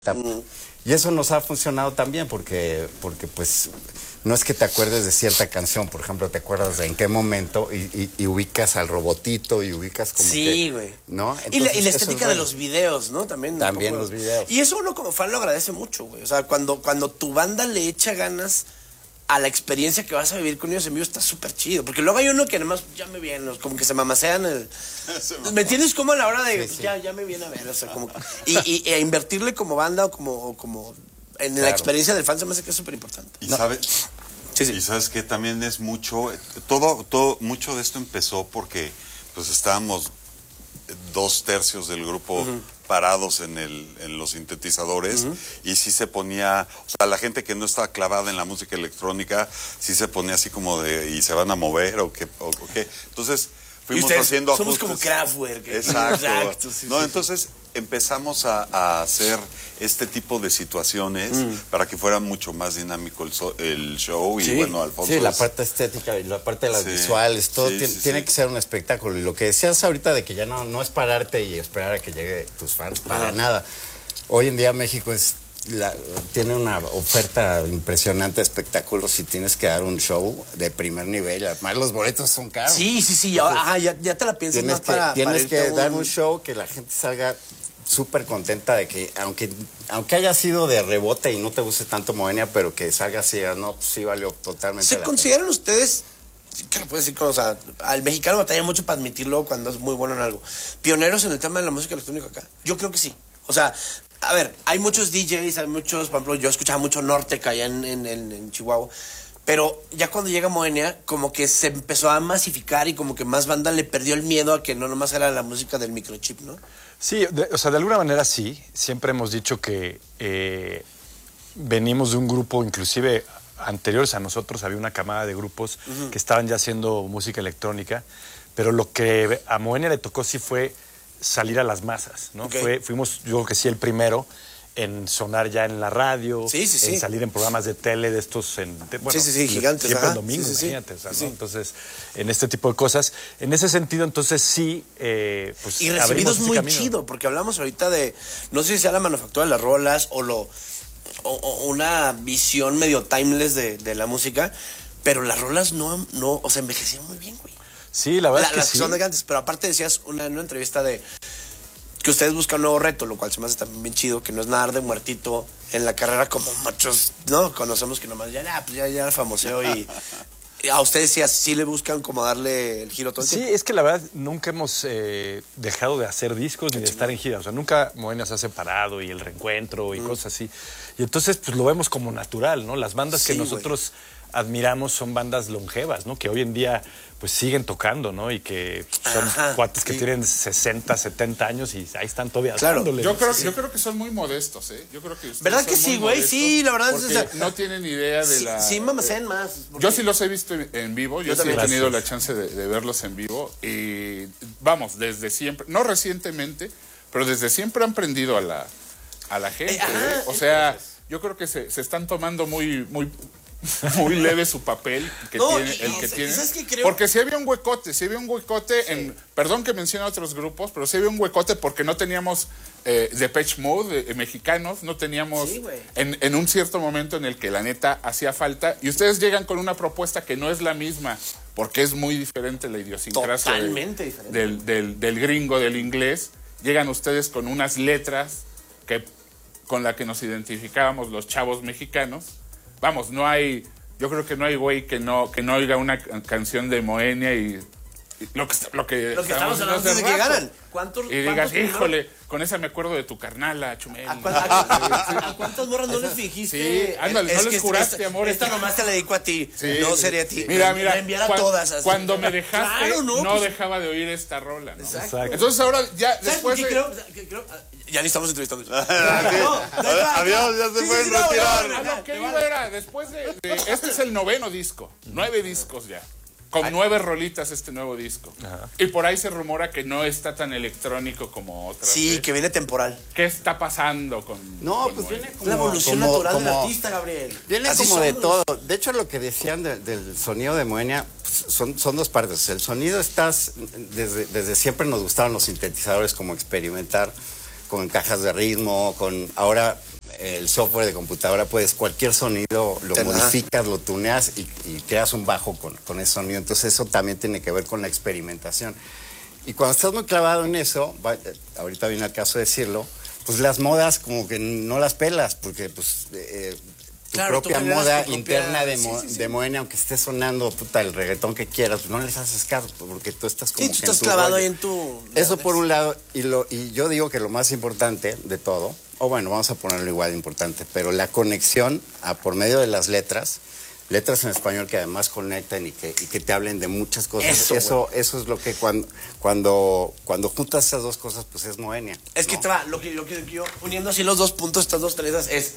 Y eso nos ha funcionado también porque pues no es que te acuerdes de cierta canción, por ejemplo, te acuerdas de en qué momento y ubicas al robotito y ubicas como sí, güey. ¿no? Entonces, y la estética de los videos, ¿no? También los videos. Y eso uno como fan lo agradece mucho, güey. O sea, cuando tu banda le echa ganas a la experiencia que vas a vivir con ellos en vivo, está súper chido. Porque luego hay uno que además ya me viene, como que se mamasean el... ¿Me entiendes? Como a la hora de... Sí. Ya me viene a ver, o sea, como... Y a invertirle como banda o como en la experiencia del fan se me hace que es súper importante. Y sabes... Sí. Y sabes que también es mucho... Mucho de esto empezó porque pues estábamos 2/3 del grupo... parados en los sintetizadores y sí se ponía, o sea, la gente que no estaba clavada en la música electrónica, sí se ponía así como de, ¿y se van a mover o qué? Entonces fuimos haciendo somos ajustes. como Kraftwerk. Exacto. Sí, no, entonces empezamos a hacer este tipo de situaciones para que fuera mucho más dinámico el show y bueno, Alfonso. Sí, la parte estética y la parte de las visuales, todo tiene que ser un espectáculo. Y lo que decías ahorita de que ya no es pararte y esperar a que llegue tus fans, para nada. Hoy en día México tiene una oferta impresionante de espectáculos y tienes que dar un show de primer nivel. Además, los boletos son caros. Sí. Entonces, ya te la piensas más para... Tienes que dar un show que la gente salga súper contenta de que, aunque haya sido de rebote y no te guste tanto Moenia, pero que salga así, no, pues sí valió totalmente ¿Se la consideran ustedes, que lo puedo decir, o sea, al mexicano batalla mucho para admitirlo cuando es muy bueno en algo, pioneros en el tema de la música electrónica acá? Yo creo que sí. O sea, a ver, hay muchos DJs, hay muchos, por ejemplo, yo escuchaba mucho Nortec allá en Chihuahua, pero ya cuando llega Moenia, como que se empezó a masificar y como que más banda le perdió el miedo a que no nomás era la música del microchip, ¿no? Sí, o sea, de alguna manera sí. Siempre hemos dicho que venimos de un grupo, inclusive anteriores a nosotros, había una camada de grupos que estaban ya haciendo música electrónica, pero lo que a Moenia le tocó sí fue salir a las masas, ¿no? Fuimos, yo creo que sí, el primero en sonar ya en la radio, en salir en programas de tele de estos, gigantes. Siempre el domingo, imagínate, o sea, ¿no? Entonces, en este tipo de cosas, en ese sentido, entonces sí, pues... Y recibidos muy chido, porque hablamos ahorita de, no sé si sea la manufactura de las rolas o una visión medio timeless de la música, pero las rolas no, o sea, envejecieron muy bien, güey. Sí, la verdad es que sí. Las son de antes, pero aparte decías en una entrevista de que ustedes buscan un nuevo reto, lo cual se me hace también bien chido, que no es nadar de muertito en la carrera como muchos, ¿no? Conocemos que nomás ya el famoseo y a ustedes sí le buscan como darle el giro todo el tiempo. Sí, es que la verdad nunca hemos dejado de hacer discos ni de estar en gira. O sea, nunca Moenia se ha separado y el reencuentro y cosas así. Y entonces pues lo vemos como natural, ¿no? Las bandas que nosotros admiramos son bandas longevas, ¿no? Que hoy en día pues siguen tocando, ¿no? Y que son cuates que tienen 60, 70 años y ahí están todavía dándole. Yo creo que son muy modestos, ¿eh? Yo creo que ¿verdad que sí, güey? Sí, la verdad es que no tienen idea de la... Sí, mamasean más. Yo sí los he visto en vivo, yo sí he tenido la chance de verlos en vivo y vamos, desde siempre, no recientemente, pero desde siempre han prendido a la gente, ¿eh? O sea, yo creo que se están tomando muy leve su papel que tiene. ¿Sabes qué creo? Porque si había un huecote, perdón que mencione a otros grupos, pero si había un huecote porque no teníamos Depeche Mode mexicanos, no teníamos en un cierto momento en el que la neta hacía falta, y ustedes llegan con una propuesta que no es la misma, porque es muy diferente la idiosincrasia del gringo, del inglés. Llegan ustedes con unas letras con la que nos identificábamos los chavos mexicanos. Vamos, yo creo que no hay güey que no oiga una canción de Moenia y lo que estamos hablando de que llegaran. Y digas, híjole, con esa me acuerdo de tu carnala, Chumel. ¿A cuántas morras no les fingiste? Sí, ándale, no les juraste, amor. Esta nomás te la dedico a ti, no sería a ti. Mira, enviar a todas. Así. Cuando me dejaste, no dejaba de oír esta rola, ¿no? Exacto. Entonces ahora ya después creo, ya ni estamos entrevistando. Adiós, ya se pueden retirar. ¿Qué era? Después de este es el 9º disco, 9 discos ya. Con 9 rolitas este nuevo disco. Y por ahí se rumora que no está tan electrónico como otras. Sí, que viene temporal. ¿Qué está pasando con...? No, pues viene como... La evolución natural del artista, Gabriel. Viene así como de todo. De hecho, lo que decían del sonido de Moenia son dos partes. El sonido desde siempre nos gustaban los sintetizadores, como experimentar con cajas de ritmo, ahora el software de computadora, puedes cualquier sonido lo modificas, lo tuneas y creas un bajo con ese sonido. Entonces eso también tiene que ver con la experimentación. Y cuando estás muy clavado en eso, ahorita viene el caso de decirlo, pues las modas como que no las pelas, porque pues tu propia moda interna de Moenia, aunque esté sonando el reggaetón que quieras, pues no les haces caso, porque tú estás como tú estás clavado ahí en tu... Eso por un lado, y yo digo que lo más importante de todo, o bueno, vamos a ponerlo igual de importante, pero la conexión por medio de las letras en español que además conecten y que te hablen de muchas cosas. Eso es lo que cuando juntas esas dos cosas, pues es Moenia. Es que lo que yo, uniendo así los dos puntos, estas dos trenzas, es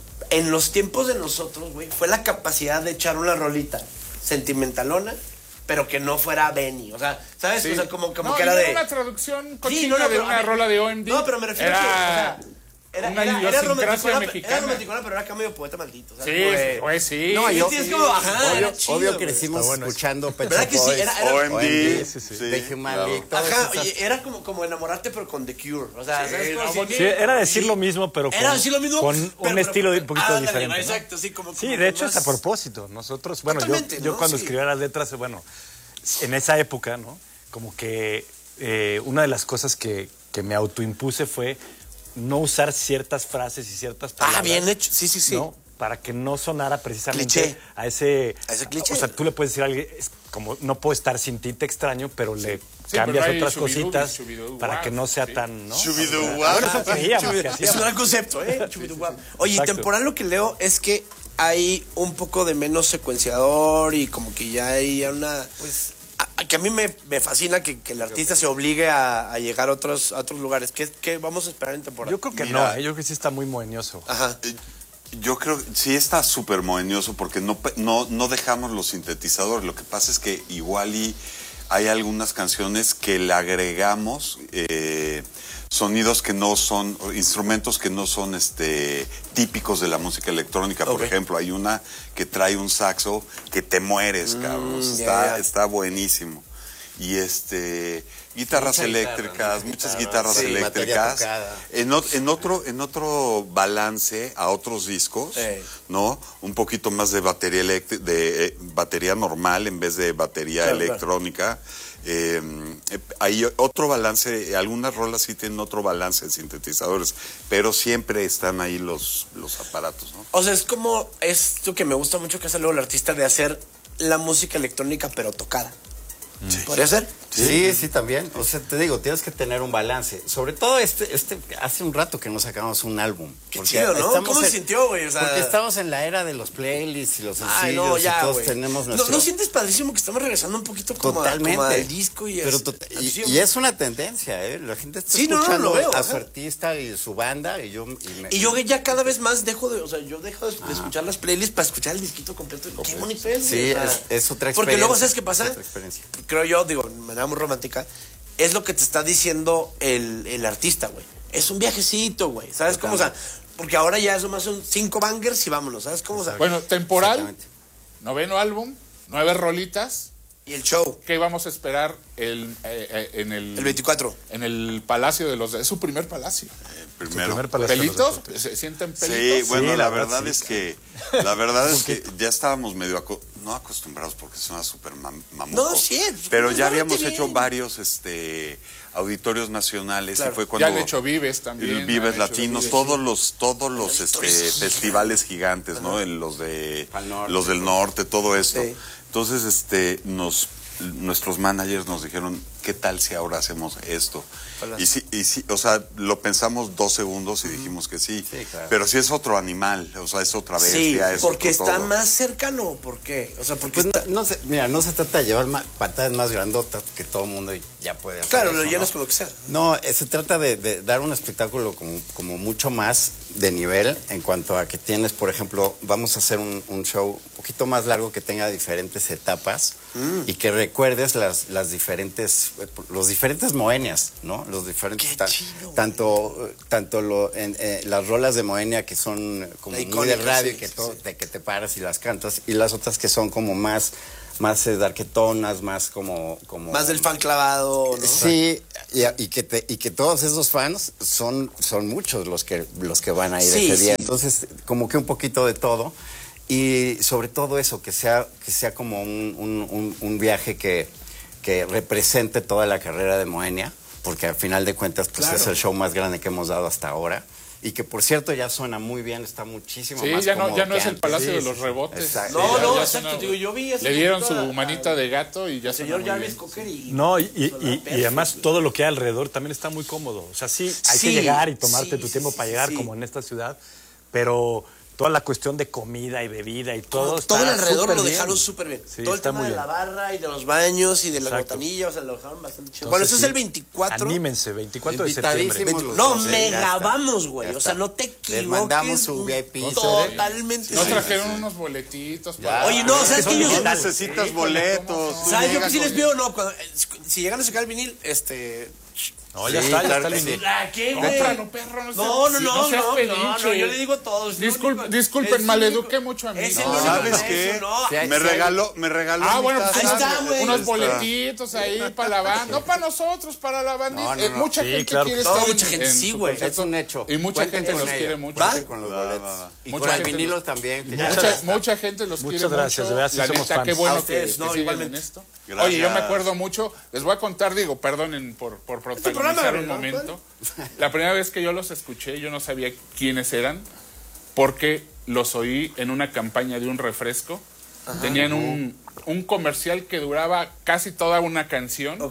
en los tiempos de nosotros, güey, fue la capacidad de echar una rolita sentimentalona, pero que no fuera Benny. O sea, ¿sabes? Sí. O sea, como no, que era de... una traducción cochina de una rola de OMD. No, pero me refiero a que... Era idiosincrasia mexicana. Era romanticona, pero era acá medio poeta maldito. Sí, güey, sí. No, yo es como, obvio crecimos escuchando Pet Shop Boys, sí? Era OMD, de Human League. Ajá, oye, era como enamorarte, pero con The Cure. O sea, ¿sabes cómo? Sí, era decir lo mismo, pero con un estilo un poquito diferente. ¿no? Exacto, sí, como sí, de hecho es a propósito. Nosotros, bueno, yo cuando escribía las letras, bueno, en esa época, ¿no? Como que una de las cosas que me autoimpuse fue no usar ciertas frases y ciertas palabras. Bien hecho, sí. ¿no? Para que no sonara precisamente cliché. a ese cliché. O sea, tú le puedes decir a alguien, como no puedo estar sin ti, te extraño, pero le cambias otras cositas para que no sea tan, ¿no? Chubiduguap. Eso creíamos que hacíamos. Es un gran concepto, Chubiduguap. Oye, y temporal lo que leo es que hay un poco de menos secuenciador y como que ya hay una... Pues, que a mí me fascina que el artista se obligue a llegar a otros lugares. ¿Qué vamos a esperar en temporada? Yo creo que no, yo creo que sí está muy moñoso. Ajá. Yo creo que sí está súper moñoso porque no dejamos los sintetizadores. Lo que pasa es que igual y hay algunas canciones que le agregamos sonidos que no son, instrumentos que no son típicos de la música electrónica. Por ejemplo, hay una que trae un saxo que te mueres, cabrón. Está buenísimo. Y guitarras eléctricas, muchas guitarras eléctricas. En otro balance a otros discos, ¿no? Un poquito más de batería de batería normal en vez de batería electrónica. Hay otro balance, algunas rolas sí tienen otro balance de sintetizadores, pero siempre están ahí los aparatos, ¿no? O sea, es como esto que me gusta mucho que hace luego el artista de hacer la música electrónica pero tocada. Sí. ¿Podría ser? Sí, también. O sea, te digo, tienes que tener un balance. Sobre todo hace un rato que no sacamos un álbum. Qué chido, ¿no? ¿Cómo se sintió, güey? O sea, porque estamos en la era de los playlists y los sencillos y todos tenemos nuestro... ¿No sientes padrísimo que estamos regresando un poquito como al disco? Y es una tendencia, ¿eh? La gente está escuchando a su artista y su banda y yo ya cada vez más dejo de escuchar las playlists para escuchar el disquito completo. Qué bonito es. Sí, es otra experiencia. Porque luego, ¿sabes qué pasa? Creo yo, digo, de manera muy romántica, es lo que te está diciendo el artista, güey. Es un viajecito, güey. ¿Sabes cómo? O sea, porque ahora ya eso más son 5 bangers y vámonos. ¿Sabes cómo? O sea, bueno, temporal, 9º álbum, 9 rolitas. Y el show. ¿Qué vamos a esperar en el 24? En el Palacio de los... Es su primer palacio. Primer palacio. ¿Pelitos? ¿Se sienten pelitos? Sí, bueno, la verdad es que ya estábamos medio no acostumbrados porque suena súper mamuco. No, sí. Pero ya habíamos hecho varios auditorios nacionales y fue cuando... Ya han hecho Vives también. Vives Latinos, todos los festivales gigantes, ¿no? Los del norte, todo esto. Sí. Entonces, nuestros managers nos dijeron, ¿qué tal si ahora hacemos esto? Y sí, o sea, lo pensamos 2 segundos y dijimos que sí. Claro. Pero sí es otro animal, o sea, es otra bestia. Sí, porque está más cercano, ¿por qué? O sea, porque no se trata de llevar patadas más grandotas que todo el mundo ya puede hacer. Claro, lo llenas con lo que sea. No, se trata de dar un espectáculo como mucho más de nivel en cuanto a que tienes, por ejemplo, vamos a hacer un show un poquito más largo que tenga diferentes etapas. y que recuerdes los diferentes Moenias, ¿no? Los diferentes, tanto las rolas de Moenia que son como muy de radio, de que te paras y las cantas, y las otras que son como más darketonas, más como más del fan clavado, ¿no? Sí, y que todos esos fans son muchos los que van a ir ese día. Entonces, como que un poquito de todo. Y sobre todo eso, que sea como un viaje que represente toda la carrera de Moenia, porque al final de cuentas pues es el show más grande que hemos dado hasta ahora. Y que por cierto ya suena muy bien, está muchísimo más cómodo. Ya no es el Palacio de los Rebotes. Exacto. No, exacto. Digo, yo vi le dieron su manita de gato y ya señor Jarvis Cocker No, y además todo lo que hay alrededor también está muy cómodo. O sea, sí, hay que llegar y tomarte tu tiempo para llegar como en esta ciudad, pero toda la cuestión de comida y bebida y todo el alrededor lo dejaron súper bien. Sí, todo el tema de la barra y de los baños y de la botanilla, o sea, lo dejaron bastante chido. Bueno, eso es el 24. Anímense, 24 de septiembre. No, mega vamos, güey. O sea, no te equivoques. Les mandamos su VIP. Totalmente. Nos trajeron unos boletitos. Oye, no, ¿sabes qué? No necesitas boletos. ¿Sabes yo qué sí les pido? No, si llegan a sacar el vinil, No, ya está el vinil. ¿Qué, güey? Cómpralo, perro. No, yo le digo a todos. Disculpen, maleduqué mucho a mí. ¿Sabes qué? Me regaló. Bueno, pues ahí está, güey. unos boletitos ahí para la banda. No para nosotros, para la banda. Mucha gente quiere estar. Mucha gente, sí, güey. Es un hecho. Y mucha gente los quiere mucho. Con los boletos. Y con el vinilo también. Mucha gente los quiere mucho. Muchas gracias, de verdad, sí somos fans. Qué bueno que siguen en esto. Oye, yo me acuerdo mucho. Les voy a contar, perdonen por protagonizar un momento. La primera vez que yo los escuché, yo no sabía quiénes eran, porque los oí en una campaña de un refresco. Tenían un comercial que duraba casi toda una canción.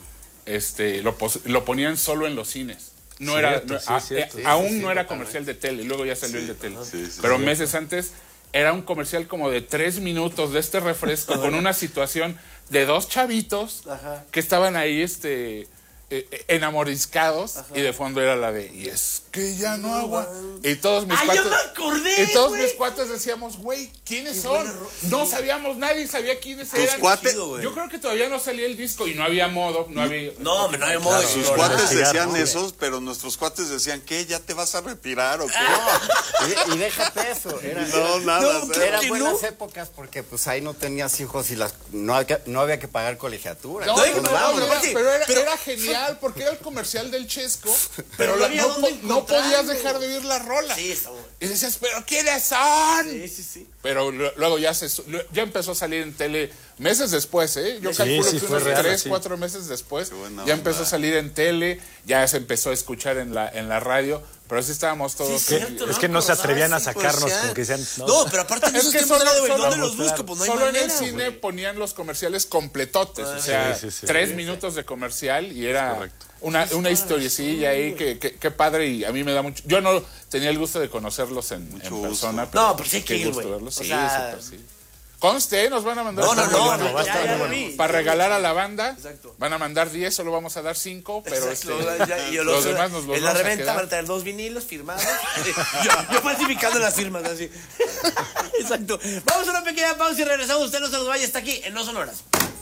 Lo ponían solo en los cines. No era comercial de tele, luego ya salió el de tele. Pero meses antes era un comercial como de 3 minutos de este refresco con una situación de 2 chavitos que estaban ahí enamoriscados. Y de fondo era la de y es que ya no agua. Y todos mis cuates, yo me acordé, y todos mis cuates decíamos, güey, ¿quiénes son? No sabíamos, nadie sabía quiénes eran. Cuates, yo creo que todavía no salía el disco y no había modo, no había modo. Claro, sus cuates decían esos, pero nuestros cuates decían, ¿qué? ¿Ya te vas a retirar o qué? No, y déjate eso. Eran buenas épocas porque pues ahí no tenías hijos y no había que pagar colegiatura. Pero era genial porque era el comercial del Chesco, pero no podías dejar de oír la rola. Sí, está bueno. Y decías, ¿pero quiénes son? Sí. Pero luego ya empezó a salir en tele meses después, ¿eh? Yo calculo que unos 3-4 meses después ya empezó a salir en tele, ya se empezó a escuchar en la radio, pero así estábamos todos. Es que no se atrevían a sacarnos, como que decían. No, pero aparte de eso, ¿dónde los busco? Pues no hay solo manera, en el cine ponían los comerciales completotes, o sea, 3 minutos de comercial y era una historiecilla ahí que padre, y a mí me da mucho. Yo no tenía el gusto de conocerlos en persona. No, pero sí hay que ir, güey. Sí, súper, sí. Conste, nos van a mandar para regalar a la banda. Exacto. Van a mandar 10, solo vamos a dar 5, pero los demás nos los en la reventa van a traer 2 vinilos firmados. yo falsificando las firmas así. Exacto. Vamos a una pequeña pausa y regresamos. Usted no se nos vaya, está aquí en No Sonoras.